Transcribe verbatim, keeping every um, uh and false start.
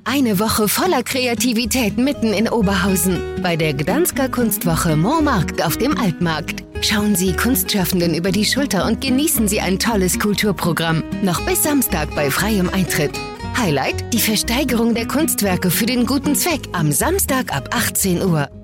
Eine Woche voller Kreativität mitten in Oberhausen. Bei der Gdansker Kunstwoche Montmarkt auf dem Altmarkt. Schauen Sie Kunstschaffenden über die Schulter und genießen Sie ein tolles Kulturprogramm. Noch bis Samstag bei freiem Eintritt. Highlight: die Versteigerung der Kunstwerke für den guten Zweck am Samstag ab achtzehn Uhr.